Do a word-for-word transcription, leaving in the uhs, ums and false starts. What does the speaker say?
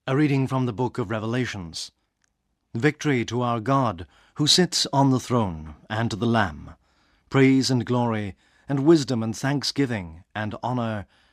A reading from the book of Revelations. Victory to our God, who sits on the throne, and to the Lamb. Praise and glory, and wisdom and thanksgiving, and honour,